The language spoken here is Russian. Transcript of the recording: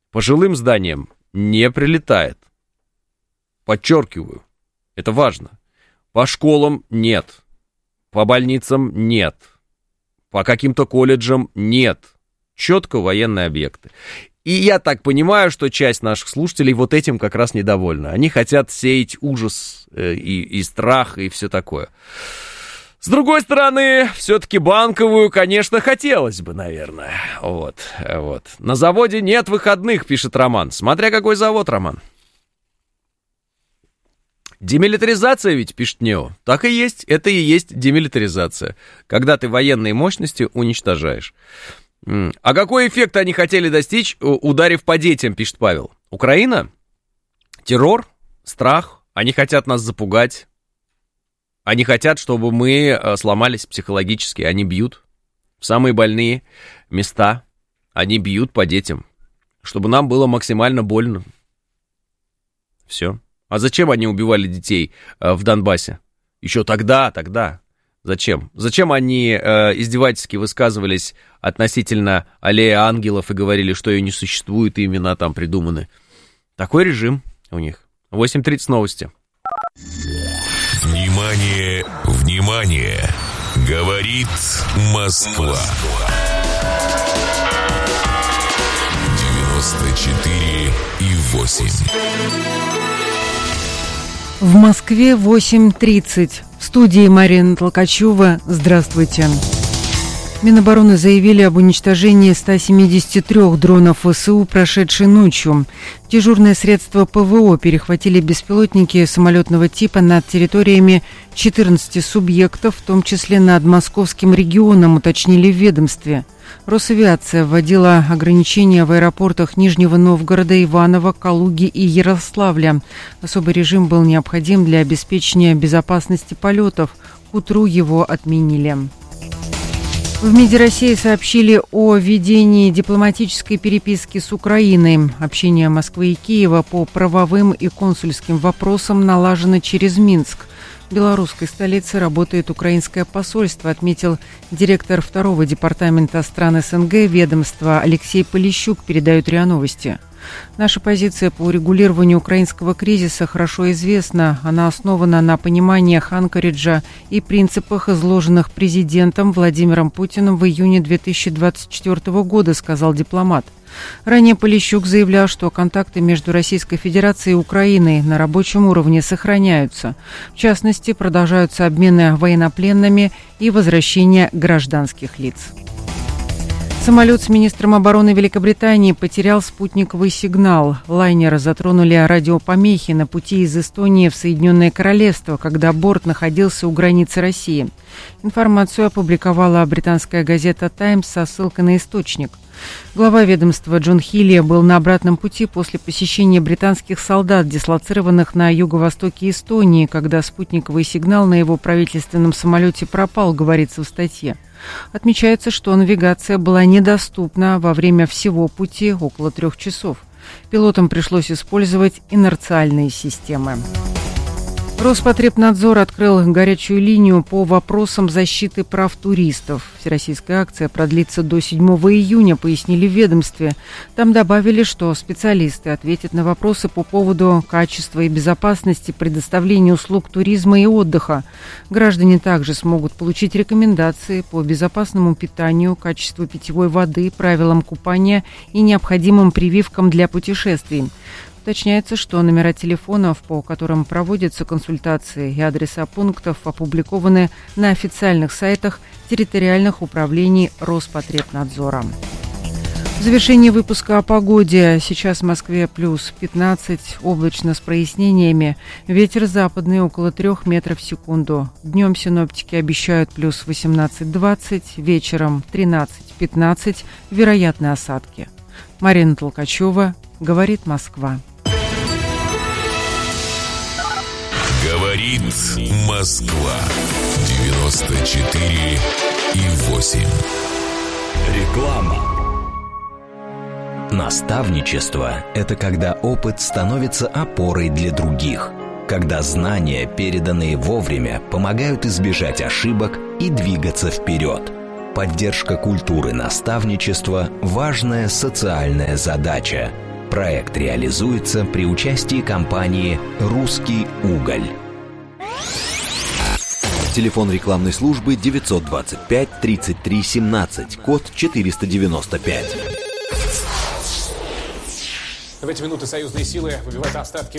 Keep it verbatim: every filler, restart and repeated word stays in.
По жилым зданиям не прилетает. Подчеркиваю, это важно. По школам нет. По больницам нет. По каким-то колледжам нет. Четко военные объекты. И я так понимаю, что часть наших слушателей вот этим как раз недовольна. Они хотят сеять ужас и, и страх, и все такое. С другой стороны, все-таки банковую, конечно, хотелось бы, наверное. Вот, вот. На заводе нет выходных, пишет Роман. Смотря какой завод, Роман. Демилитаризация ведь, пишет Нео. Так и есть, это и есть демилитаризация. Когда ты военные мощности уничтожаешь. А какой эффект они хотели достичь, ударив по детям, пишет Павел. Украина? Террор? Страх? Они хотят нас запугать. Они хотят, чтобы мы сломались психологически. Они бьют в самые больные места. Они бьют по детям, чтобы нам было максимально больно. Все. А зачем они убивали детей в Донбассе? Еще тогда, тогда. Зачем? Зачем они э, издевательски высказывались относительно аллеи ангелов и говорили, что ее не существует, и имена там придуманы? Такой режим у них. восемь тридцать новости. Внимание, внимание! Говорит Москва. девяносто четыре и восемь. В Москве восемь тридцать. В студии Марина Толкачева. Здравствуйте. Минобороны заявили об уничтожении ста семидесяти трёх дронов ВСУ прошедшей ночью. Дежурные средства ПВО перехватили беспилотники самолетного типа над территориями четырнадцати субъектов, в том числе над московским регионом, уточнили в ведомстве. Росавиация вводила ограничения в аэропортах Нижнего Новгорода, Иваново, Калуги и Ярославля. Особый режим был необходим для обеспечения безопасности полетов. К утру его отменили. В МИДе России сообщили о ведении дипломатической переписки с Украиной. Общение Москвы и Киева по правовым и консульским вопросам налажено через Минск. В белорусской столице работает украинское посольство, отметил директор второго департамента стран СНГ ведомства Алексей Полищук, передают РИА Новости. Наша позиция по урегулированию украинского кризиса хорошо известна. Она основана на пониманиях Анкориджа и принципах, изложенных президентом Владимиром Путиным в июне две тысячи двадцать четвёртого года, сказал дипломат. Ранее Полищук заявлял, что контакты между Российской Федерацией и Украиной на рабочем уровне сохраняются. В частности, продолжаются обмены военнопленными и возвращение гражданских лиц. Самолет с министром обороны Великобритании потерял спутниковый сигнал. Лайнер затронули радиопомехи на пути из Эстонии в Соединенное Королевство, когда борт находился у границы России. Информацию опубликовала британская газета «Таймс» со ссылкой на источник. Глава ведомства Джон Хилли был на обратном пути после посещения британских солдат, дислоцированных на юго-востоке Эстонии, когда спутниковый сигнал на его правительственном самолете пропал, говорится в статье. Отмечается, что навигация была недоступна во время всего пути, около трех часов. Пилотам пришлось использовать инерциальные системы. Роспотребнадзор открыл горячую линию по вопросам защиты прав туристов. Всероссийская акция продлится до седьмого июня, пояснили в ведомстве. Там добавили, что специалисты ответят на вопросы по поводу качества и безопасности предоставления услуг туризма и отдыха. Граждане также смогут получить рекомендации по безопасному питанию, качеству питьевой воды, правилам купания и необходимым прививкам для путешествий. Уточняется, что номера телефонов, по которым проводятся консультации, и адреса пунктов опубликованы на официальных сайтах территориальных управлений Роспотребнадзора. В завершении выпуска о погоде. Сейчас в Москве плюс пятнадцать, облачно с прояснениями. Ветер западный около трех метров в секунду. Днем синоптики обещают плюс восемнадцать-двадцать, вечером тринадцать-пятнадцать, вероятны осадки. Марина Толкачева, говорит Москва. Говорит Москва. девяносто четыре и восемь. Реклама. Наставничество – это когда опыт становится опорой для других. Когда знания, переданные вовремя, помогают избежать ошибок и двигаться вперед. Поддержка культуры наставничества – важная социальная задача. Проект реализуется при участии компании «Русский уголь». Телефон рекламной службы девятьсот двадцать пять тридцать три семнадцать, код четыреста девяносто пять. В эти минуты союзные силы выбивают остатки